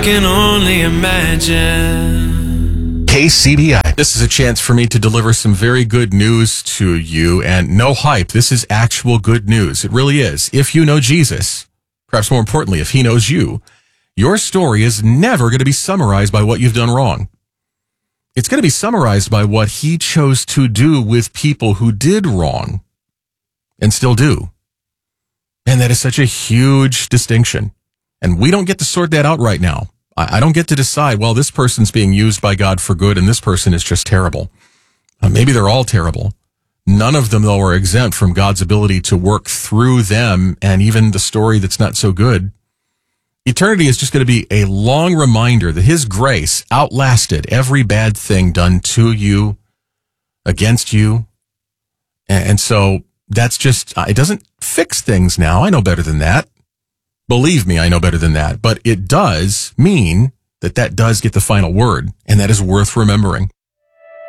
can only imagine. KCBI. This is a chance for me to deliver some very good news to you, and no hype. This is actual good news. It really is. If you know Jesus, perhaps more importantly, if he knows you, your story is never going to be summarized by what you've done wrong. It's going to be summarized by what he chose to do with people who did wrong and still do. And that is such a huge distinction. And we don't get to sort that out right now. I don't get to decide, well, this person's being used by God for good and this person is just terrible. Maybe they're all terrible. None of them, though, are exempt from God's ability to work through them and even the story that's not so good. Eternity is just going to be a long reminder that his grace outlasted every bad thing done to you, against you. And so that's just, it doesn't fix things now. I know better than that. Believe me, I know better than that. But it does mean that does get the final word, and that is worth remembering.